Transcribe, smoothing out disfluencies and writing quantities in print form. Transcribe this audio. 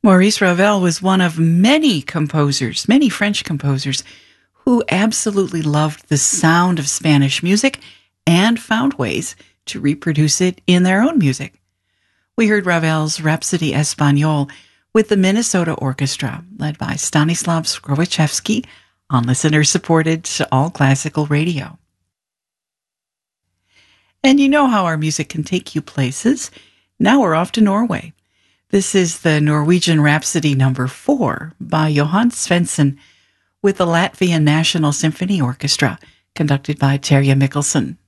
Maurice Ravel was one of many composers, many French composers, who absolutely loved the sound of Spanish music and found ways to reproduce it in their own music. We heard Ravel's Rhapsody Espagnole with the Minnesota Orchestra, led by Stanislav Skrovichevsky, on listener-supported All Classical Radio. And you know how our music can take you places. Now we're off to Norway. This is the Norwegian Rhapsody No. 4 by Johan Svensson with the Latvian National Symphony Orchestra, conducted by Terje Mikkelsen.